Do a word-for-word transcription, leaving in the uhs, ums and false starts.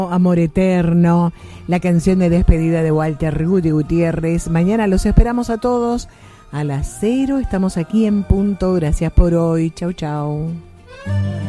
Amor Eterno, la canción de despedida de Walter Guti Gutiérrez. Mañana los esperamos a todos a las cero. Estamos aquí en punto. Gracias por hoy. Chau, chau.